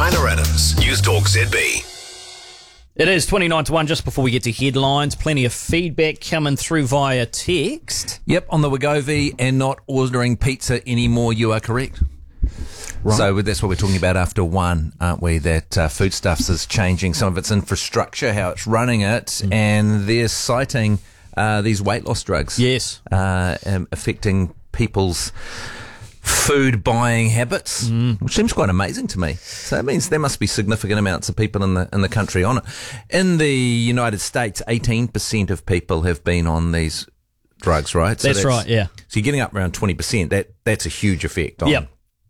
Tyler Adams, News Talk ZB. It is 29 to 1 just before we get to headlines. Plenty of feedback coming through via text. Yep, on the Wegovy and not ordering pizza anymore, you are correct. Right. So that's what we're talking about after one, aren't we? That Foodstuffs is changing some of its infrastructure, how it's running it, and they're citing these weight loss drugs. Yes. Affecting people's food buying habits, which seems quite amazing to me. So that means there must be significant amounts of people in the country on it. In the United States, 18% of people have been on these drugs, right? So that's right, yeah. So you're getting up around 20%. That's a huge effect on Yep.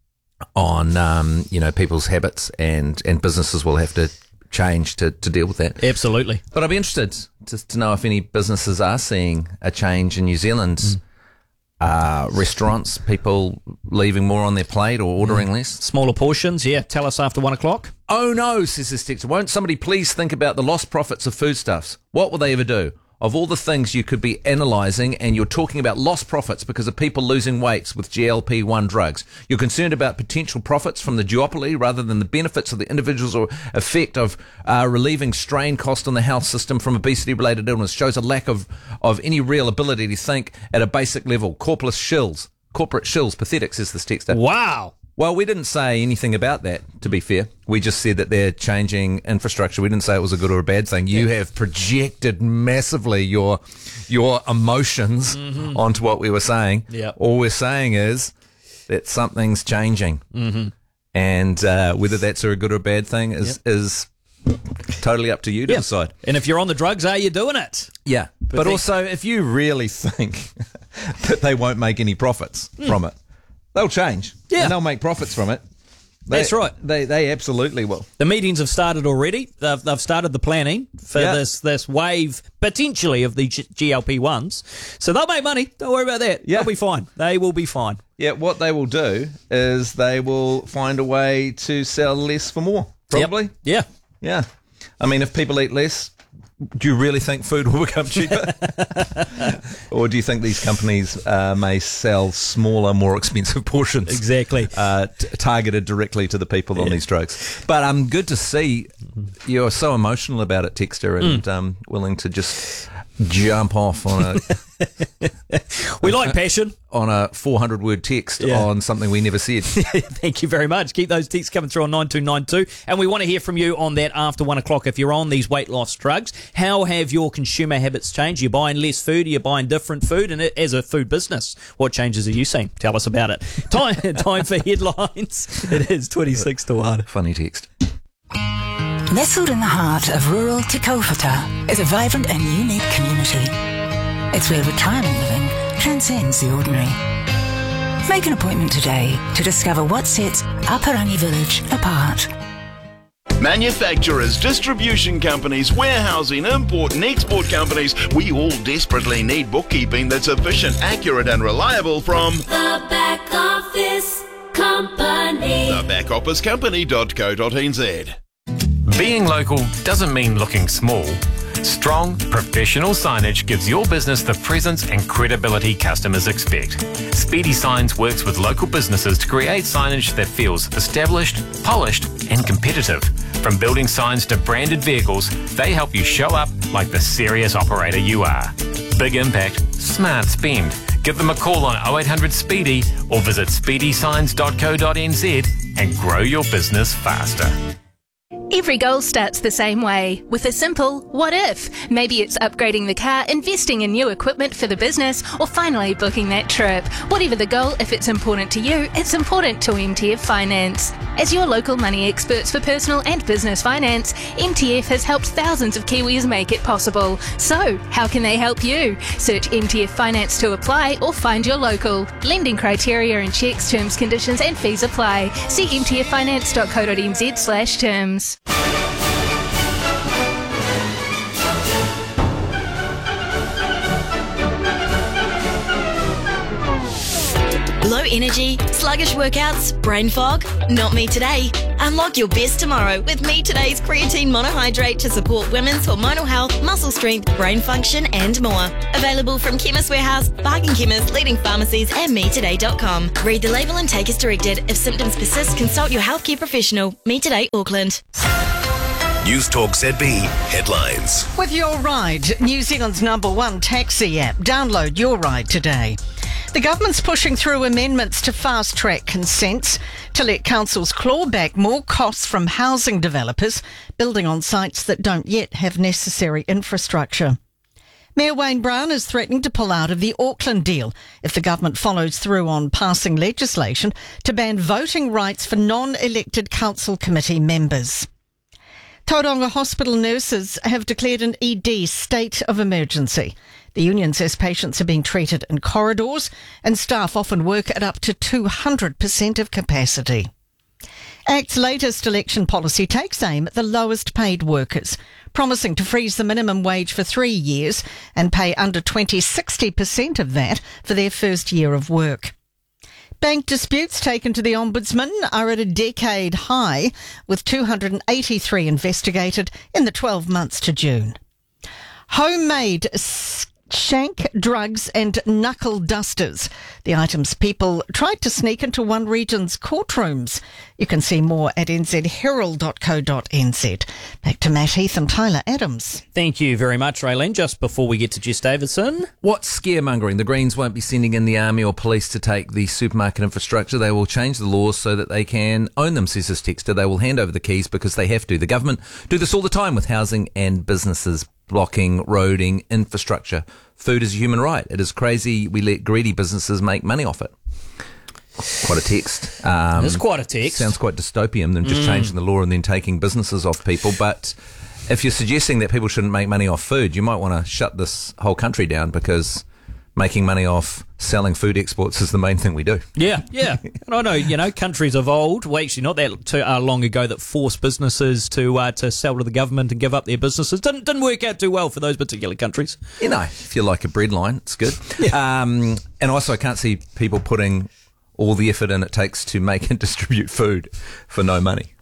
People's habits, and businesses will have to change to deal with that. Absolutely. But I'd be interested to know if any businesses are seeing a change in New Zealand. Restaurants, people leaving more on their plate or ordering less. Smaller portions, yeah. Tell us after 1 o'clock. Oh no, says this texter. Won't somebody please think about the lost profits of Foodstuffs? What will they ever do? Of all the things you could be analysing, and you're talking about lost profits because of people losing weights with GLP-1 drugs. You're concerned about potential profits from the duopoly rather than the benefits of the individuals or effect of relieving strain cost on the health system from obesity-related illness. Shows a lack of any real ability to think at a basic level. Corporate shills, pathetic, says this texter. Wow. Well, we didn't say anything about that, to be fair. We just said that they're changing infrastructure. We didn't say it was a good or a bad thing. You have projected massively your emotions onto what we were saying. Yeah. All we're saying is that something's changing. And whether that's a good or a bad thing is totally up to you to decide. And if you're on the drugs, are you doing it? Yeah. But also, if you really think that they won't make any profits from it, they'll change. Yeah. And they'll make profits from it. That's right. They absolutely will. The meetings have started already. They've started the planning for this wave, potentially, of the GLP-1s. So they'll make money. Don't worry about that. Yeah. They'll be fine. They will be fine. Yeah, what they will do is they will find a way to sell less for more, probably. Yep. Yeah. I mean, if people eat less, do you really think food will become cheaper? Or do you think these companies may sell smaller, more expensive portions? Exactly. Targeted directly to the people on these drugs. But good to see you're so emotional about it, Texter, and willing to just jump off on a... We like passion. On a 400-word text on something we never said. Thank you very much. Keep those texts coming through on 9292. And we want to hear from you on that after 1 o'clock. If you're on these weight loss drugs, how have your consumer habits changed? You're buying less food? Are you buying different food? And as a food business, what changes are you seeing? Tell us about it. Time for headlines. It is 26 to 1. Funny text. Nestled in the heart of rural Te Kaupata is a vibrant and unique community. It's where retirement living transcends the ordinary. Make an appointment today to discover what sets Aparangi Village apart. Manufacturers, distribution companies, warehousing, import and export companies, we all desperately need bookkeeping that's efficient, accurate and reliable from The Back Office Company. thebackofficecompany.co.nz. Being local doesn't mean looking small. Strong, professional signage gives your business the presence and credibility customers expect. Speedy Signs works with local businesses to create signage that feels established, polished, and competitive. From building signs to branded vehicles, they help you show up like the serious operator you are. Big impact, smart spend. Give them a call on 0800 Speedy or visit speedysigns.co.nz and grow your business faster. Every goal starts the same way, with a simple what if. Maybe it's upgrading the car, investing in new equipment for the business, or finally booking that trip. Whatever the goal, if it's important to you, it's important to MTF Finance. As your local money experts for personal and business finance, MTF has helped thousands of Kiwis make it possible. So, how can they help you? Search MTF Finance to apply or find your local. Lending criteria and checks, terms, conditions and fees apply. See mtffinance.co.nz/terms. Low energy, sluggish workouts, brain fog? Not me today. Unlock your best tomorrow with Me Today's creatine monohydrate to support women's hormonal health, muscle strength, brain function and more. Available from Chemist Warehouse, Bargain Chemist, leading pharmacies and MeToday.com. Read the label and take as directed. If symptoms persist, consult your healthcare professional. Me Today, Auckland. News Talk ZB headlines. With Your Ride, New Zealand's #1 taxi app. Download Your Ride today. The government's pushing through amendments to fast-track consents to let councils claw back more costs from housing developers building on sites that don't yet have necessary infrastructure. Mayor Wayne Brown is threatening to pull out of the Auckland deal if the government follows through on passing legislation to ban voting rights for non-elected council committee members. Tauranga Hospital nurses have declared an ED state of emergency. The union says patients are being treated in corridors and staff often work at up to 200% of capacity. ACT's latest election policy takes aim at the lowest paid workers, promising to freeze the minimum wage for 3 years and pay under 60% of that for their first year of work. Bank disputes taken to the Ombudsman are at a decade high, with 283 investigated in the 12 months to June. Homemade shank, drugs and knuckle dusters. The items people tried to sneak into one region's courtrooms. You can see more at nzherald.co.nz. Back to Matt Heath and Tyler Adams. Thank you very much, Raylene. Just before we get to Jess Davidson. What's scaremongering? The Greens won't be sending in the army or police to take the supermarket infrastructure. They will change the laws so that they can own them, says this texter. They will hand over the keys because they have to. The government do this all the time with housing and businesses blocking, roading, infrastructure. Food is a human right. It is crazy we let greedy businesses make money off it. Quite a text. It's quite a text. Sounds quite dystopian than just changing the law and then taking businesses off people. But if you're suggesting that people shouldn't make money off food, you might want to shut this whole country down, because making money off selling food exports is the main thing we do. Yeah. And I know, countries of old, well, actually not that too long ago, that forced businesses to sell to the government and give up their businesses. Didn't work out too well for those particular countries. If you like a bread line, it's good. Yeah. And also I can't see people putting all the effort in it takes to make and distribute food for no money.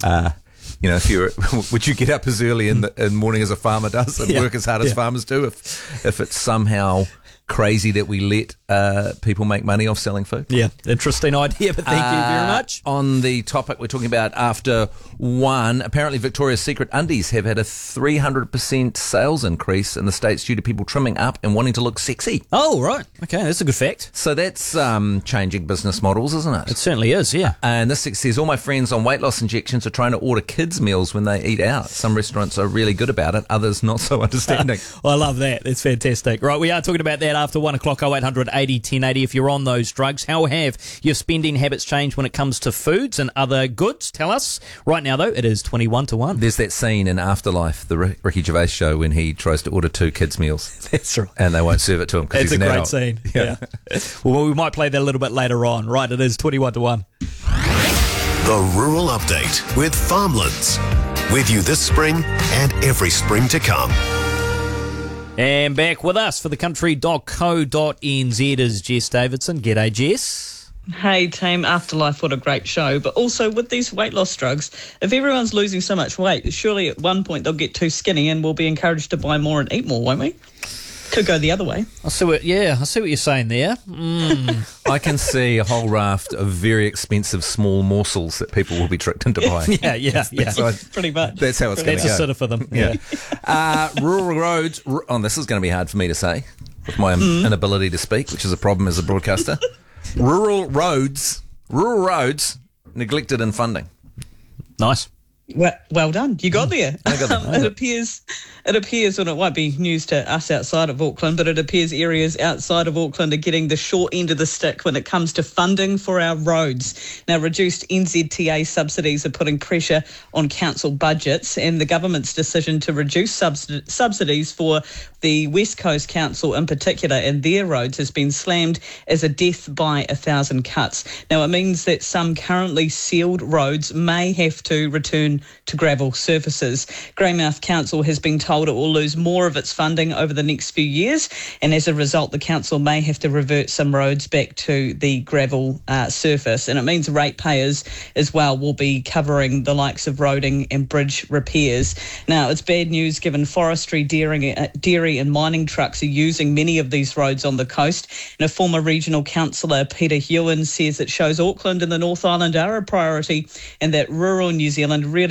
If you're, would you get up as early in the morning as a farmer does and work as hard as farmers do if it's somehow crazy that we let people make money off selling food? Yeah, interesting idea, but thank you very much. On the topic we're talking about after one, apparently Victoria's Secret undies have had a 300% sales increase in the States due to people trimming up and wanting to look sexy. Oh, right. Okay, that's a good fact. So that's changing business models, isn't it? It certainly is, yeah. And this says, all my friends on weight loss injections are trying to order kids' meals when they eat out. Some restaurants are really good about it, others not so understanding. I love that. That's fantastic. Right, we are talking about that after 1 o'clock, 0800 80 1080. If you're on those drugs, how have your spending habits changed when it comes to foods and other goods? Tell us. Right now, though, it is 21 to 1. There's that scene in Afterlife, the Ricky Gervais show, when he tries to order 2 kids' meals. That's right. And they won't serve it to him because he's an adult. It's a great scene. Yeah. Well, we might play that a little bit later on. Right, it is 21 to 1. The Rural Update with Farmlands. With you this spring and every spring to come. And back with us for the country.co.nz is Jess Davidson. G'day, Jess. Hey team, Afterlife, what a great show. But also with these weight loss drugs, if everyone's losing so much weight, surely at one point they'll get too skinny and we'll be encouraged to buy more and eat more, won't we? Could go the other way. I see what you're saying there. I can see a whole raft of very expensive small morsels that people will be tricked into buying. Yeah. Pretty much. That's how it's going to go. That's a sitter for them. Yeah. Rural roads. This is going to be hard for me to say with my inability to speak, which is a problem as a broadcaster. Rural roads neglected in funding. Nice. Well done. You got there. I got there. It appears, and it won't be news to us outside of Auckland, but it appears areas outside of Auckland are getting the short end of the stick when it comes to funding for our roads. Now, reduced NZTA subsidies are putting pressure on council budgets, and the government's decision to reduce subsidies for the West Coast Council in particular and their roads has been slammed as a death by 1,000 cuts. Now, it means that some currently sealed roads may have to return to gravel surfaces. Greymouth Council has been told told it will lose more of its funding over the next few years, and as a result, the council may have to revert some roads back to the gravel surface, and it means ratepayers as well will be covering the likes of roading and bridge repairs. Now, it's bad news given forestry, dairy and mining trucks are using many of these roads on the coast, and a former regional councillor, Peter Hewen, says it shows Auckland and the North Island are a priority and that rural New Zealand really